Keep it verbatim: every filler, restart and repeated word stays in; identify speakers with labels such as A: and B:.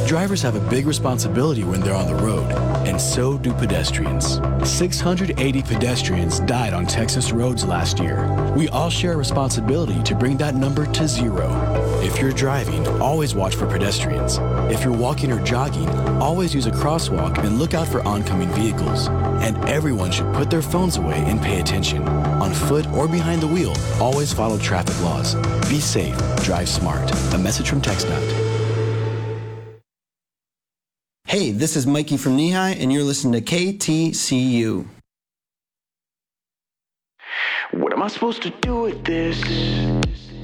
A: Drivers have a big responsibility when they're on the road, and so do pedestrians. six hundred eighty pedestrians died on Texas roads last year. We all share a responsibility to bring that number to zero. If you're driving, always watch for pedestrians. If you're walking or jogging, always use a crosswalk and look out for oncoming vehicles. And everyone should put their phones away and pay attention. On foot or behind the wheel, always follow traffic laws. Be safe, drive smart. A message from TxDOT.
B: Hey, this is Mikey from Nehi, and you're listening to K T C U.
C: What am I supposed to do with this?